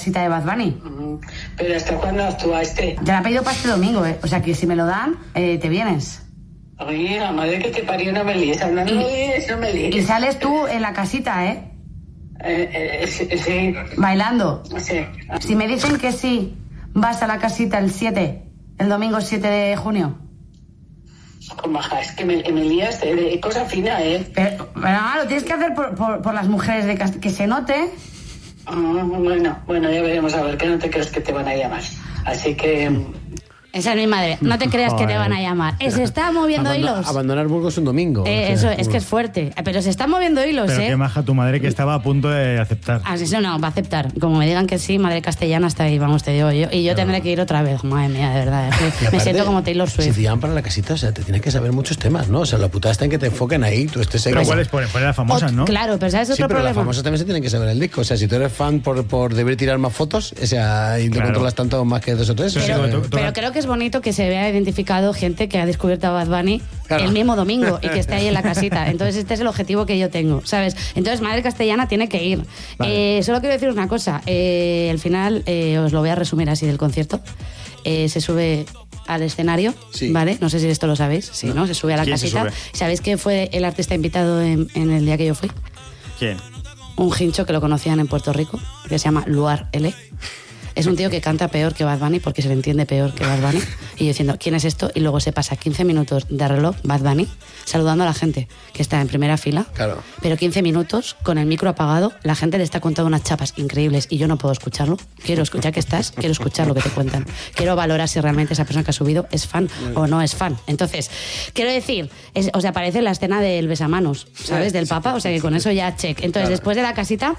casita de Bad Bunny. ¿Pero hasta cuándo actúa este? Ya la he pedido para este domingo, O sea que si me lo dan, te vienes. Oye, la madre que te parió, no me líes. No me líes. Y sales tú en la casita, Sí. Bailando. Sí. Si me dicen que sí, vas a la casita el domingo 7 de junio. Maja, es que me lías de cosa fina, Pero lo tienes que hacer por las mujeres que se note. Bueno, ya veremos a ver, que no te crees que te van a llamar. Así que... Esa es mi madre. No te creas que te van a llamar. Se está moviendo hilos. Abandonar Burgos un domingo. Eso es que es fuerte. Pero se están moviendo hilos, Pero qué maja tu madre, que estaba a punto de aceptar. Eso no, va a aceptar. Como me digan que sí, madre castellana está ahí, vamos, te digo yo. Y yo tendré que ir otra vez. Madre mía, de verdad. Me siento como Taylor Swift. Si te llaman para la casita, o sea, te tienes que saber muchos temas, ¿no? O sea, la putada está en que te enfoquen ahí, tú estés Pero ¿cuáles ponen? Ponen las famosas, ¿no? Claro, pero ¿sabes otro problema? Las famosas también se tienen que saber el disco. O sea, si tú eres fan por deber tirar más fotos, o sea, y te controlas tanto más que 2 o 3. Pero creo que es bonito que se vea identificado gente que ha descubierto a Bad Bunny el mismo domingo y que esté ahí en la casita. Entonces este es el objetivo que yo tengo, ¿sabes? Entonces Madre Castellana tiene que ir. Vale. Solo quiero deciros una cosa. Al final os lo voy a resumir así del concierto. Se sube al escenario, sí. ¿Vale? No sé si esto lo sabéis. Sí, ¿no? Se sube a la casita. ¿Sabéis quién fue el artista invitado en el día que yo fui? ¿Quién? Un hincho que lo conocían en Puerto Rico, que se llama Luar L. Es un tío que canta peor que Bad Bunny porque se le entiende peor que Bad Bunny. Y yo diciendo, ¿quién es esto? Y luego se pasa 15 minutos de reloj, Bad Bunny, saludando a la gente que está en primera fila. Claro. Pero 15 minutos, con el micro apagado, la gente le está contando unas chapas increíbles y yo no puedo escucharlo. Quiero escuchar que estás, quiero escuchar lo que te cuentan. Quiero valorar si realmente esa persona que ha subido es fan o no es fan. Entonces, quiero decir, o sea, parece la escena del besamanos, ¿sabes? Del Papa, o sea que con eso ya check. Entonces, después de la casita,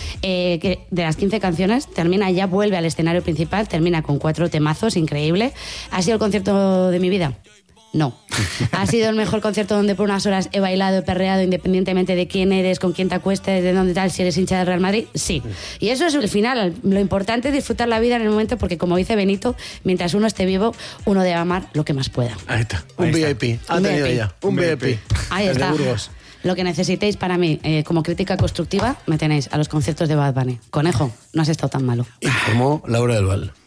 que de las 15 canciones, termina, ya vuelve al escenario principal, termina con 4 temazos, increíble. ¿Ha sido el concierto de mi vida? No. ¿Ha sido el mejor concierto donde por unas horas he bailado, he perreado, independientemente de quién eres, con quién te acuestes, de dónde tal, si eres hincha del Real Madrid? Sí. Y eso es el final. Lo importante es disfrutar la vida en el momento, porque como dice Benito, mientras uno esté vivo, uno debe amar lo que más pueda. Ahí está. Un VIP. Ha tenido ya. Un VIP. Ahí está. Lo que necesitéis para mí, como crítica constructiva, me tenéis a los conciertos de Bad Bunny. Conejo, no has estado tan malo. Informó Laura del Val.